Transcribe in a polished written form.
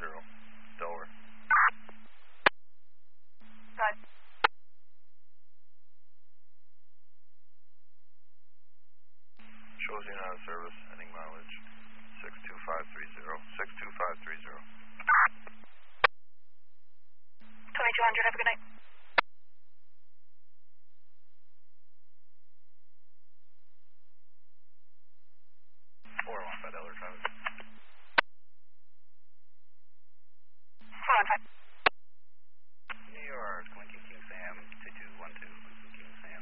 Delaware. Got it. Shows you out of service, ending mileage 62530. 62530. 2200, have a good night.